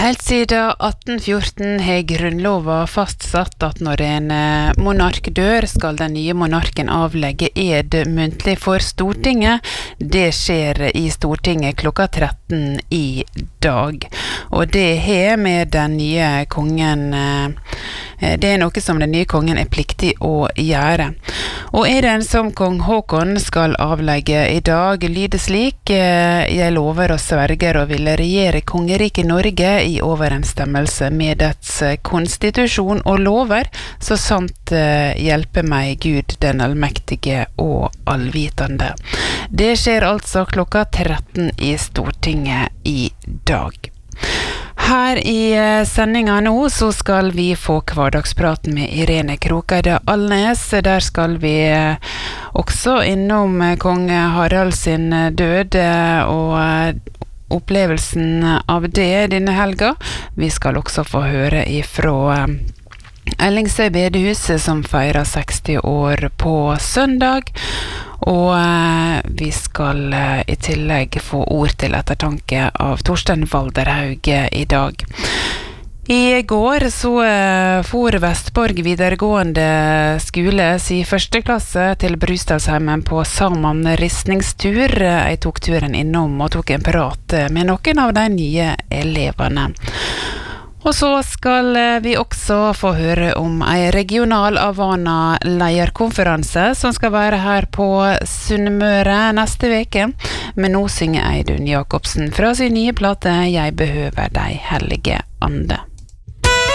Helt siden 1814 har grunnloven fastsatt at når en monark dør, skal den nye monarken avlegge ed muntlig for Stortinget. Det skjer i Stortinget klokka 13 i dag. Og det har med den nye kongen, det er noe som den nye kongen er pliktig å gjøre. Og eden som kong Håkon skal avlegge i dag lyder slik: jeg lover og sverger å ville regjere kongeriket Norge i overensstemmelse med dets konstitusjon og lover, så sant hjelper meg Gud den allmektige og allvitende. Det skjer altså klokka 13 i Stortinget i dag. Her i sendinga nå så skal vi få hverdagspraten med Irene Krokeide Alnes. Der skal vi også innom kong Harald sin død og opplevelsen av det denne helga. Vi skal også få høre ifra Ellingsøy bedehus som feirer 60 år på søndag. Og vi skal i tillegg få ord til ettertanke av Torstein Valderhaug i dag. I går så for Vestborg videregående skole i første klasse til Brusdalsheimen på Saman ristningstur. Jeg tok turen innom og tok en prat med noen av de nye elevene. Og så skal vi også få høre om en regional Avana-leierkonferanse som skal være her på Sunnmøre neste veke. Men nå synger Eidun Jakobsen fra sin nye plate «Jeg behøver deg, hellige ande».